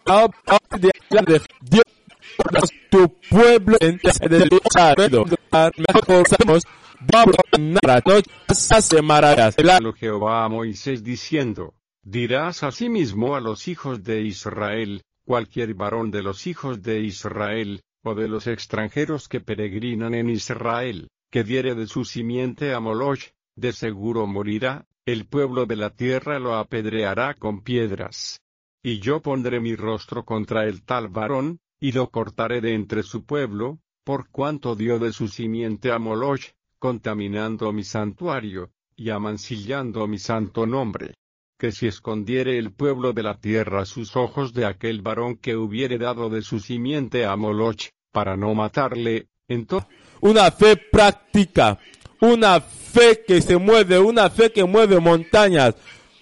de Dios, tu pueblo Habló Jehová a Moisés diciendo: dirás asimismo a los hijos de Israel, cualquier varón de los hijos de Israel, o de los extranjeros que peregrinan en Israel, que diere de su simiente a Moloch, de seguro morirá, el pueblo de la tierra lo apedreará con piedras. Y yo pondré mi rostro contra el tal varón, y lo cortaré de entre su pueblo, por cuanto dio de su simiente a Moloch, contaminando mi santuario, y amancillando mi santo nombre. Que si escondiere el pueblo de la tierra sus ojos de aquel varón que hubiere dado de su simiente a Moloch, para no matarle, entonces... Una fe práctica, una fe que se mueve, una fe que mueve montañas,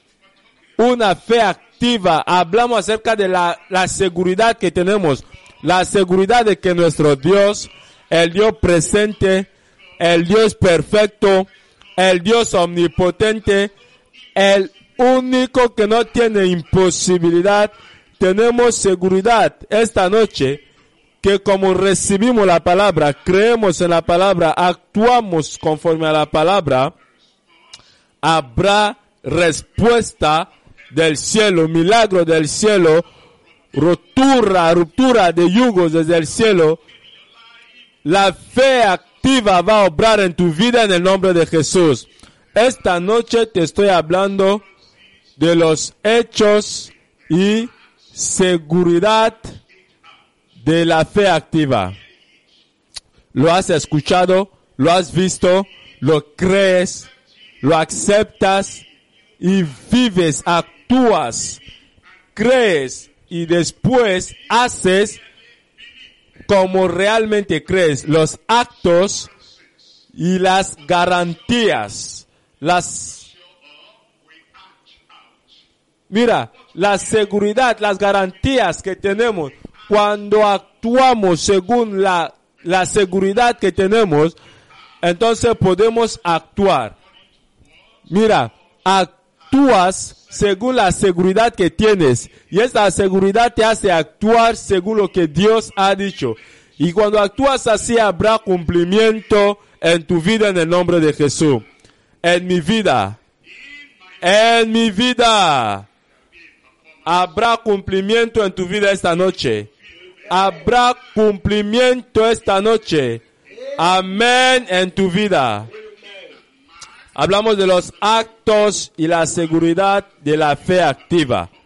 una fe activa. Hablamos acerca de la seguridad que tenemos, la seguridad de que nuestro Dios, el Dios presente, el Dios perfecto, el Dios omnipotente, el único que no tiene imposibilidad, tenemos seguridad esta noche que como recibimos la palabra, creemos en la palabra, actuamos conforme a la palabra, habrá respuesta del cielo, milagro del cielo, ruptura de yugos desde el cielo. La fe activa va a obrar en tu vida en el nombre de Jesús. Esta noche te estoy hablando de los hechos y seguridad de la fe activa. Lo has escuchado, lo has visto, lo crees, lo aceptas y vives, actúas, crees y después haces como realmente crees. Los actos y las garantías, la seguridad, las garantías que tenemos cuando actuamos según la seguridad que tenemos, entonces podemos actuar. Actúas según la seguridad que tienes y esta seguridad te hace actuar según lo que Dios ha dicho. Y cuando actúas así habrá cumplimiento en tu vida en el nombre de Jesús. En mi vida habrá cumplimiento en tu vida esta noche. Habrá cumplimiento esta noche. Amén en tu vida. Hablamos de los actos y la seguridad de la fe activa.